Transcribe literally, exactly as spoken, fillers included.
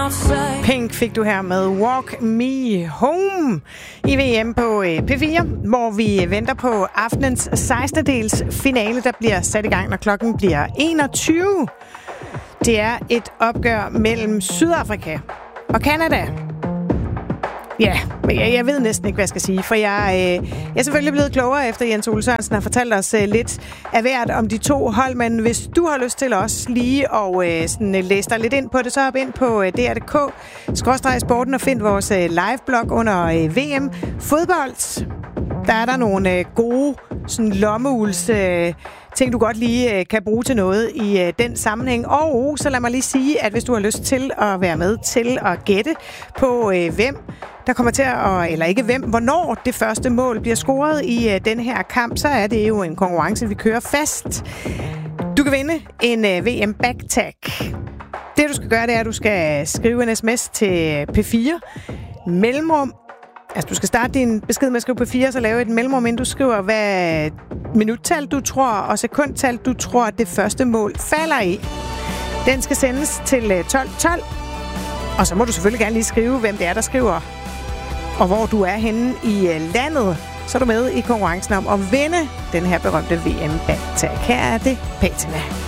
Pink fik du her med Walk Me Home i V M på P fire, hvor vi venter på aftenens sekstende dels finale, der bliver sat i gang, når klokken bliver enogtyve. Det er et opgør mellem Sydafrika og Canada. Ja, men jeg, jeg ved næsten ikke, hvad jeg skal sige, for jeg, øh, jeg er selvfølgelig blevet klogere efter Jens Ole Sørensen har fortalt os øh, lidt af hvert om de to hold, men hvis du har lyst til også lige at øh, sådan, øh, læse dig lidt ind på det, så hop ind på øh, D R punktum D K skråstreg sporten og find vores øh, live-blog under øh, V M Fodbold. Der er der nogle øh, gode sådan, lommeuls øh, ting, du godt lige øh, kan bruge til noget i øh, den sammenhæng. Og så lad mig lige sige, at hvis du har lyst til at være med til at gætte på øh, hvem der kommer til at, eller ikke hvem, hvornår det første mål bliver scoret i uh, den her kamp, så er det jo en konkurrence, vi kører fast. Du kan vinde en uh, V M Backtag. Det du skal gøre, det er, at du skal skrive en sms til P fire. Mellemrum. Altså, du skal starte din besked med at skrive P fire, så lave et mellemrum, inden du skriver, hvad minuttal du tror, og sekundtal du tror, at det første mål falder i. Den skal sendes til tolv tolv. Og så må du selvfølgelig gerne lige skrive, hvem det er, der skriver, og hvor du er henne i landet, så er du med i konkurrencen om at vinde den her berømte V M Backtag. Her er det Patina.